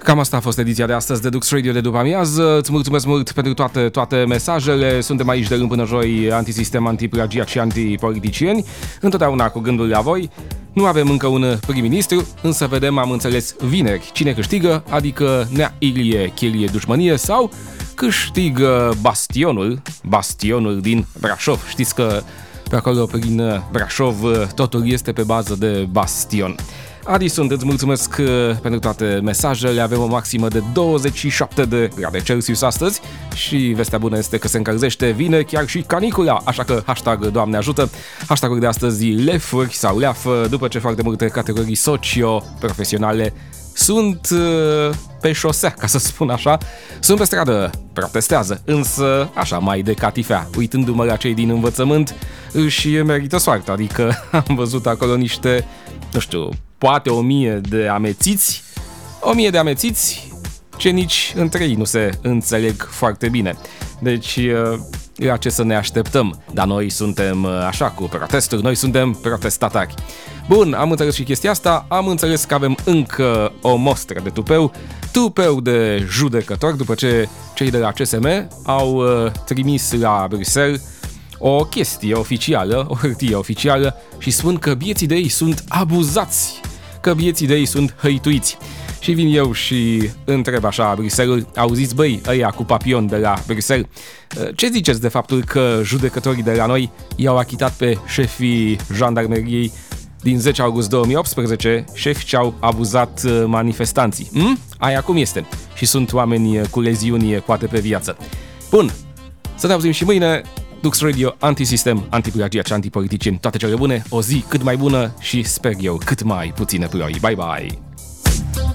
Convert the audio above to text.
Cam asta a fost ediția de astăzi de Dux Radio de după amiază. Îți mulțumesc mult pentru toate mesajele. Suntem aici de luni până joi, antisistem, antiplagiat și antipoliticieni, întotdeauna cu gândul la voi. Nu avem încă un prim-ministru, însă vedem, am înțeles, vineri cine câștigă, adică Nea Ilie Chilie Dușmănie sau câștigă bastionul din Brașov. Știți că pe acolo, prin Brașov, totul este pe bază de bastion. Adi sunt, îți mulțumesc pentru toate mesajele. Avem o maximă de 27 de grade Celsius astăzi și vestea bună este că se încălzește, vine chiar și canicula, așa că hashtag Doamne ajută. Hashtagul de astăzi lefuri sau leafă, după ce foarte multe categorii socio-profesionale sunt pe șosea, ca să spun așa, sunt pe stradă, protestează, însă așa mai de catifea, uitându-mă la cei din învățământ și merită soartă, adică am văzut acolo niște, nu știu, poate 1000 de amețiți, 1000 de amețiți ce nici între ei nu se înțeleg foarte bine. Deci, la ce să ne așteptăm? Dar noi suntem așa cu protesturi, noi suntem protestatari. Bun, am înțeles și chestia asta, am înțeles că avem încă o mostră de tupeu de judecători, după ce cei de la CSM au trimis la Bruxelles o chestie oficială, o hârtie oficială și spun că bieții de ei sunt abuzați, că bieții de ei sunt hăituiți. Și vin eu și întreb așa Bruxelles, auziți băi, ăia cu papion de la Bruxelles, ce ziceți de faptul că judecătorii de la noi i-au achitat pe șefii jandarmeriei din 10 august 2018, șefi ce au abuzat manifestanții? Aia cum este? Și sunt oameni cu leziuni coate pe viață. Bun, să ne auzim și mâine. Dux Radio, antisistem, antiplagiat și antipoliticieni, toate cele bune, o zi cât mai bună și sper eu cât mai puține ploi. Bye bye!